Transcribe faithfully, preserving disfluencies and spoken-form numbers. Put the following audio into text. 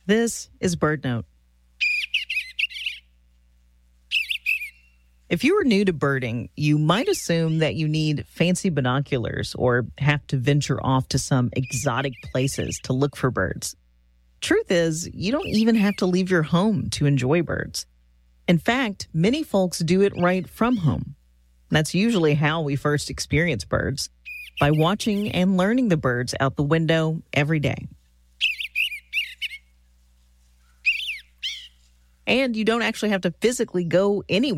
This is BirdNote. If you are new to birding, you might assume that you need fancy binoculars or have to venture off to some exotic places to look for birds. Truth is, you don't even have to leave your home to enjoy birds. In fact, many folks do it right from home. That's usually how we first experience birds, by watching and learning the birds out the window every day. And you don't actually have to physically go anywhere.